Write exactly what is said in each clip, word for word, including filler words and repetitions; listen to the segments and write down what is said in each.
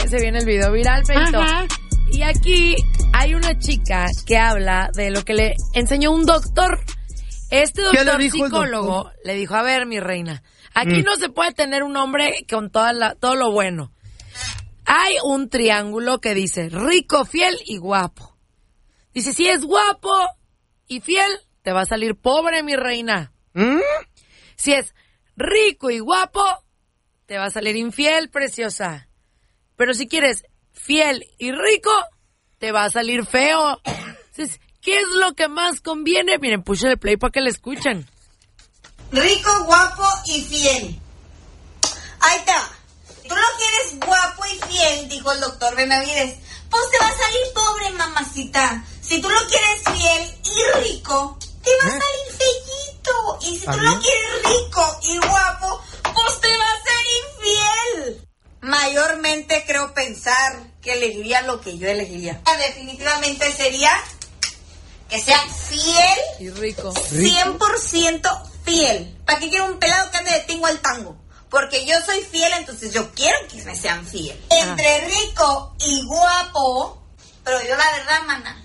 se viene el video viral, Feito. Ajá. Y aquí hay una chica que habla de lo que le enseñó un doctor. Este doctor le psicólogo doctor? le dijo, a ver, mi reina, aquí mm. no se puede tener un hombre con toda la, todo lo bueno. Hay un triángulo que dice rico, fiel y guapo. Dice, si es guapo y fiel, te va a salir pobre, mi reina. ¿Mm? Si es rico y guapo, te va a salir infiel, preciosa. Pero si quieres fiel y rico, te va a salir feo. Entonces, ¿qué es lo que más conviene? Miren, puse el play para que le escuchen. Rico, guapo y fiel. Ahí está. Tú lo quieres guapo y fiel, dijo el doctor Benavides. Pues te va a salir pobre, mamacita. Si tú lo quieres fiel y rico, te va a salir feíto. Y si tú lo quieres rico y guapo, pues te va a ser infiel. Mayormente creo pensar que elegiría lo que yo elegiría. Definitivamente sería que sea fiel y rico. cien por ciento fiel. ¿Para qué quiero un pelado que ande de tingo al tango? Porque yo soy fiel, entonces yo quiero que me sean fiel. Ah. Entre rico y guapo, pero yo la verdad, mana,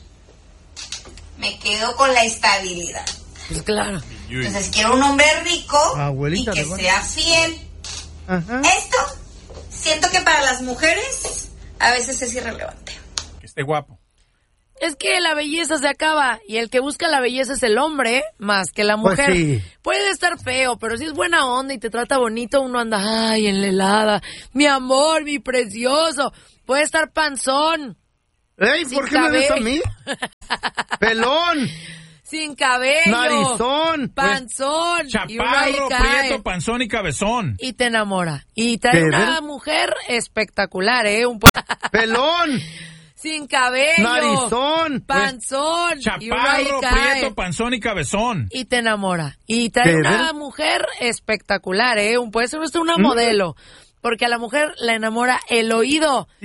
me quedo con la estabilidad. Pues claro. Entonces quiero un hombre rico Abuelita, y que sea fiel. Ajá. Esto siento que para las mujeres a veces es irrelevante. Que esté guapo. Es que la belleza se acaba y el que busca la belleza es el hombre más que la mujer. Pues sí. Puede estar feo, pero si es buena onda y te trata bonito, uno anda, ay, en la helada, mi amor, mi precioso. Puede estar panzón. ¡Ey! ¿Por qué me ves a mí? ¡Pelón! Sin cabello. Narizón. Panzón. Chaparro, prieto, panzón y cabezón. Y te enamora. Y trae una mujer espectacular, ¿eh? Un Pelón. Sin cabello. Narizón. Panzón. Chaparro, prieto, panzón y cabezón. Y te enamora. Y trae una mujer espectacular, ¿eh? Puede ser usted una modelo. Porque a la mujer la enamora el oído.